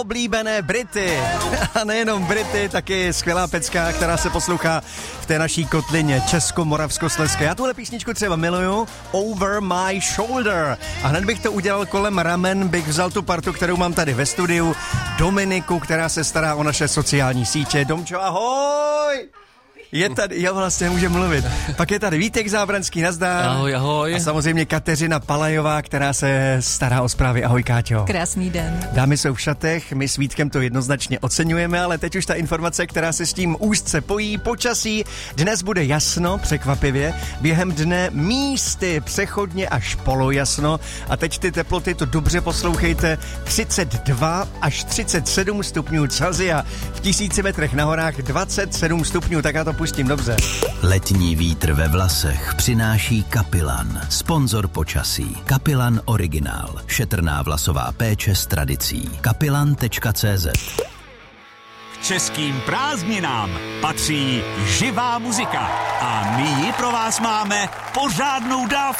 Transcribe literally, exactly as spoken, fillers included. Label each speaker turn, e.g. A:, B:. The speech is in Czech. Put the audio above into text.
A: Oblíbené Brity. A nejenom Brity, taky skvělá pecka, která se poslouchá v té naší kotlině Česko-Moravskoslezské. Já tuhle písničku třeba miluju, Over My Shoulder. A hned bych to udělal kolem ramen, bych vzal tu partu, kterou mám tady ve studiu, Dominiku, která se stará o naše sociální sítě. Domčo, ahoj! Je tady, já vlastně nemůžu mluvit. Pak je tady Vítek Zábranský, nazdar.
B: Ahoj, ahoj.
A: A samozřejmě Kateřina Palajová, která se stará o zprávy. Ahoj, Káťo.
C: Krásný den.
A: Dámy jsou v šatech, my s Vítkem to jednoznačně oceňujeme, ale teď už ta informace, která se s tím úzce pojí, počasí. Dnes bude jasno, překvapivě, během dne místy přechodně až polojasno a teď ty teploty, to dobře poslouchejte, třicet dva až třicet sedm stupňů Celsia, v tisíci metrech na horách dvacet sedm stupňů, tak já to pustím dobře.
D: Letní vítr ve vlasech přináší Kapilan, sponzor počasí. Kapilan Originál, šetrná vlasová péče s tradicí. kapilan tečka cé zet.
E: K českým prázdninám patří živá muzika a my ji pro vás máme pořádnou dávku.